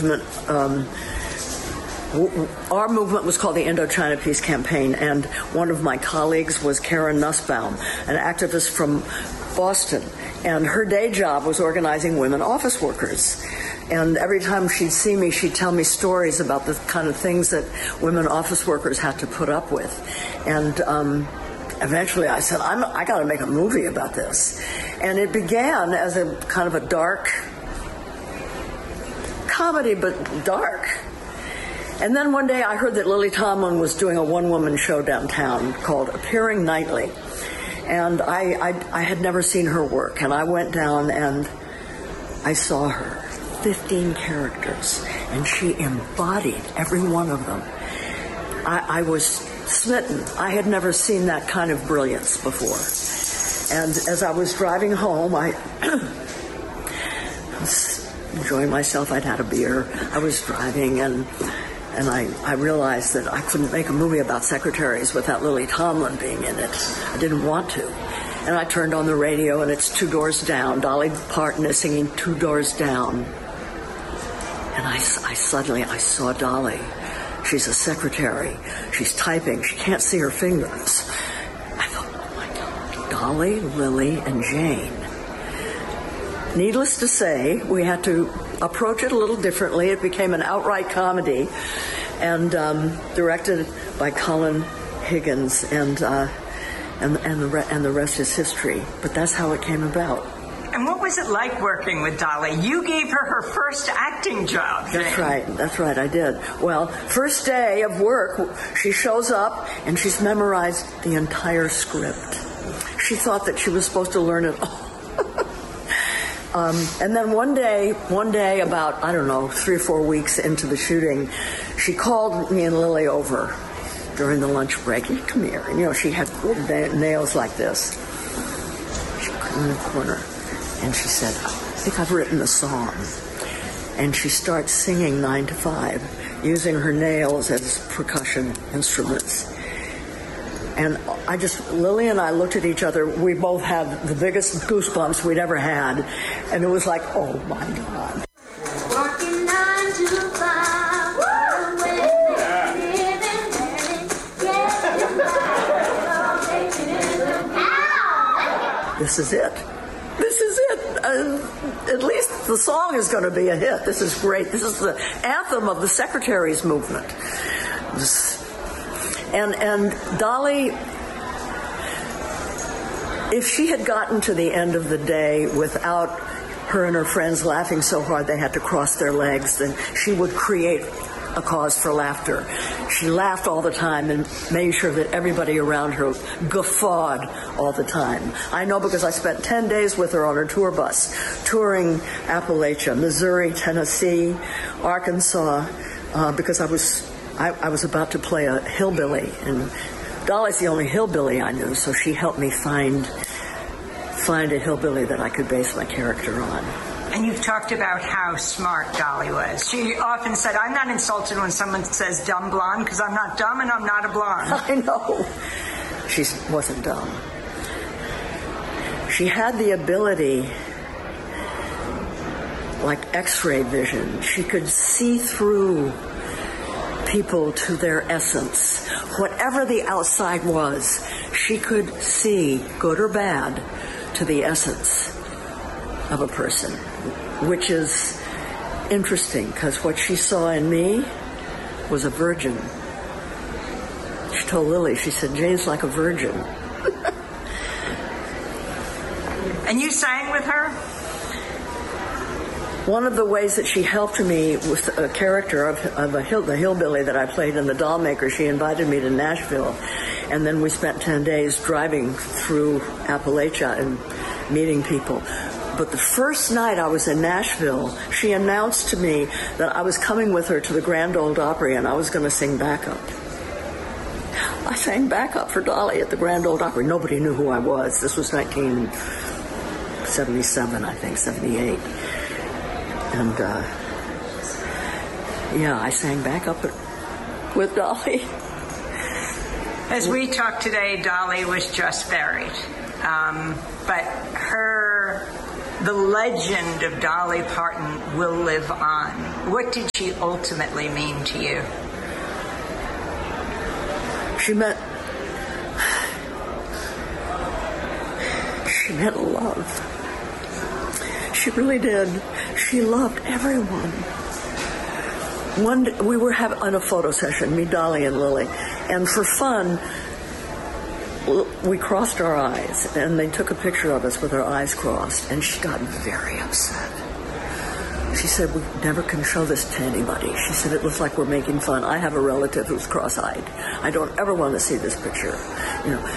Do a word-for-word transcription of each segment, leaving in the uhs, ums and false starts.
movement. Um, Our movement was called the Indochina Peace Campaign, and one of my colleagues was Karen Nussbaum, an activist from Boston, and her day job was organizing women office workers. And every time she'd see me, she'd tell me stories about the kind of things that women office workers had to put up with. And um, eventually I said, I'm, I got to make a movie about this. And it began as a kind of a dark comedy, but dark. And then one day I heard that Lily Tomlin was doing a one-woman show downtown called Appearing Nightly. And I, I, I had never seen her work. And I went down and I saw her, fifteen characters, and she embodied every one of them. I, I was smitten. I had never seen that kind of brilliance before. And as I was driving home, I was enjoying myself. I'd had a beer. I was driving, and And I, I realized that I couldn't make a movie about secretaries without Lily Tomlin being in it. I didn't want to. And I turned on the radio, and it's Two Doors Down. Dolly Parton is singing Two Doors Down. And I, I suddenly, I saw Dolly. She's a secretary. She's typing. She can't see her fingers. I thought, oh my God, Dolly, Lily, and Jane. Needless to say, we had to approach it a little differently. It became an outright comedy, and um, directed by Colin Higgins, and uh, and and the re- and the rest is history. But that's how it came about. And what was it like working with Dolly? You gave her her first acting job. Jane. That's right. That's right. I did. Well, first day of work, she shows up and she's memorized the entire script. She thought that she was supposed to learn it all. Um, and then one day, one day about, I don't know, three or four weeks into the shooting, she called me and Lily over during the lunch break. Come here. And, you know, she had little na- nails like this. She put them in the corner. And she said, I think I've written a song. And she starts singing Nine to Five, using her nails as percussion instruments. And I just, Lily and I looked at each other. We both had the biggest goosebumps we'd ever had. And it was like, oh, my God. Working nine to five. This is it. This is it. Uh, at least the song is going to be a hit. This is great. This is the anthem of the secretaries movement. This, And and Dolly, if she had gotten to the end of the day without her and her friends laughing so hard they had to cross their legs, then she would create a cause for laughter. She laughed all the time and made sure that everybody around her guffawed all the time. I know because I spent ten days with her on her tour bus, touring Appalachia, Missouri, Tennessee, Arkansas, uh, because I was... I, I was about to play a hillbilly, and Dolly's the only hillbilly I knew, so she helped me find find a hillbilly that I could base my character on. And you've talked about how smart Dolly was. She often said, I'm not insulted when someone says dumb blonde, because I'm not dumb and I'm not a blonde. I know. She wasn't dumb. She had the ability, like X-ray vision. She could see through people to their essence. Whatever the outside was, she could see, good or bad, to the essence of a person, which is interesting because what she saw in me was a virgin. She told Lily, she said, Jane's like a virgin. And you sang with her? One of the ways that she helped me with a character of, of a hill, the hillbilly that I played in The Dollmaker, she invited me to Nashville, and then we spent ten days driving through Appalachia and meeting people. But the first night I was in Nashville, she announced to me that I was coming with her to the Grand Ole Opry and I was going to sing backup. I sang backup for Dolly at the Grand Ole Opry. Nobody knew who I was. This was nineteen seventy-seven, I think, seventy-eight. And, uh, yeah, I sang back up with Dolly. As we talk today, Dolly was just buried. Um, but her, the legend of Dolly Parton will live on. What did she ultimately mean to you? She meant, she meant love. She really did. She loved everyone. One day, we were having on a photo session, me, Dolly, and Lily, and for fun, we crossed our eyes, and they took a picture of us with our eyes crossed, and she got very upset. She said, we never can show this to anybody. She said, it looks like we're making fun. I have a relative who's cross-eyed. I don't ever want to see this picture. You know,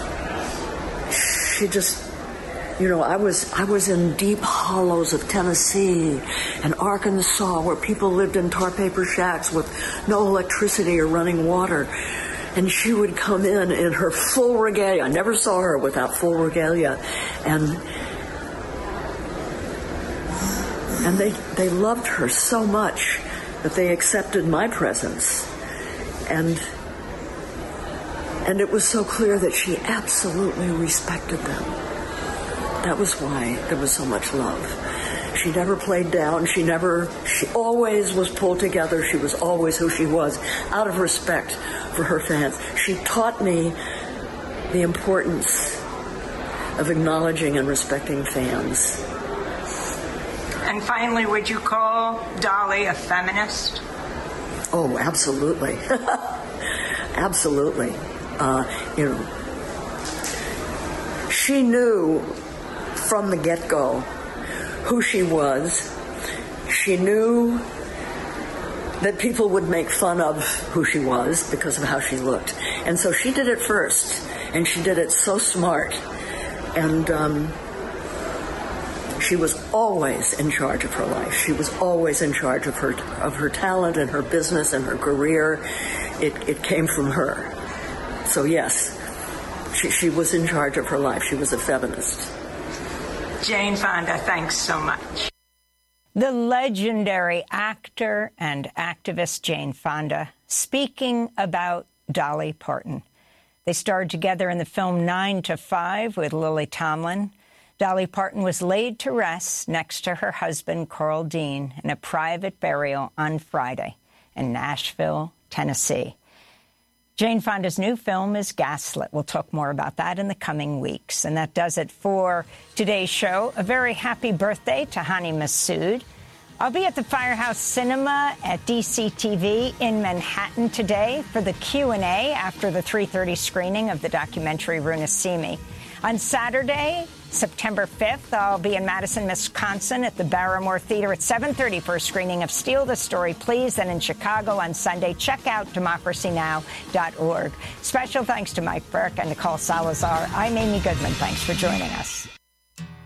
she just, you know, I was, I was in deep hollows of Tennessee and Arkansas where people lived in tar paper shacks with no electricity or running water. And she would come in in her full regalia. I never saw her without full regalia. And and they, they loved her so much that they accepted my presence. And and it was so clear that she absolutely respected them. That was why there was so much love. She never played down. She never, she always was pulled together. She was always who she was, out of respect for her fans. She taught me the importance of acknowledging and respecting fans. And finally, would you call Dolly a feminist? Oh, absolutely. Absolutely. Uh, you know, she knew from the get-go who she was. She knew that people would make fun of who she was because of how she looked. And so she did it first, and she did it so smart. And um, she was always in charge of her life. She was always in charge of her of her talent and her business and her career. It, it came from her. So yes, she, she was in charge of her life. She was a feminist. Jane Fonda, thanks so much. The legendary actor and activist Jane Fonda speaking about Dolly Parton. They starred together in the film Nine to Five with Lily Tomlin. Dolly Parton was laid to rest next to her husband, Carl Dean, in a private burial on Friday in Nashville, Tennessee. Jane Fonda's new film is Gaslit. We'll talk more about that in the coming weeks. And that does it for today's show. A very happy birthday to Hani Massoud. I'll be at the Firehouse Cinema at D C T V in Manhattan today for the Q and A after the three thirty screening of the documentary Runa Simi. On Saturday, September fifth, I'll be in Madison, Wisconsin at the Barrymore Theater at seven thirty for a screening of Steal the Story, Please. Then in Chicago on Sunday, check out democracy now dot org. Special thanks to Mike Burke and Nicole Salazar. I'm Amy Goodman. Thanks for joining us.